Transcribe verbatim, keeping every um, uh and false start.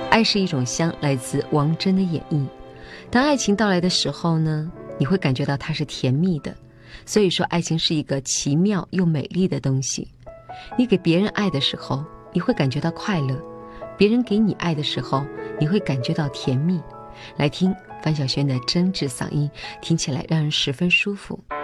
爱是一种香，来自王真的演绎。当爱情到来的时候呢，你会感觉到它是甜蜜的。所以说，爱情是一个奇妙又美丽的东西。你给别人爱的时候，你会感觉到快乐；别人给你爱的时候，你会感觉到甜蜜。来听范晓萱的真挚嗓音，听起来让人十分舒服。